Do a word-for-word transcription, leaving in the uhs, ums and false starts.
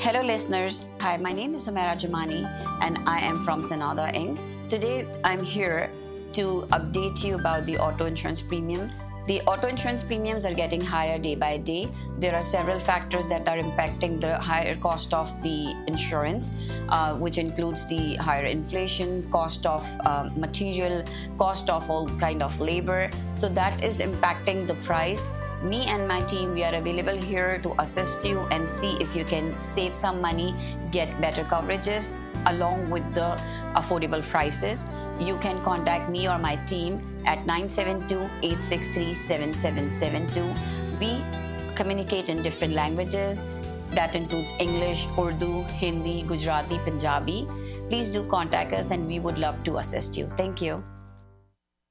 Hello listeners, hi, my name is Humaira Jamani and I am from Sanada Incorporated. Today I'm here to update you about the auto insurance premium. The auto insurance premiums are getting higher day by day. There are several factors that are impacting the higher cost of the insurance, uh, which includes the higher inflation, cost of um, material, cost of all kind of labor. So that is impacting the price. Me and my team, we are available here to assist you and see if you can save some money, get better coverages along with the affordable prices. You can contact me or my team at nine seven two, eight six three, seven seven seven two. We communicate in different languages. That includes English, Urdu, Hindi, Gujarati, Punjabi. Please do contact us and we would love to assist you. Thank you.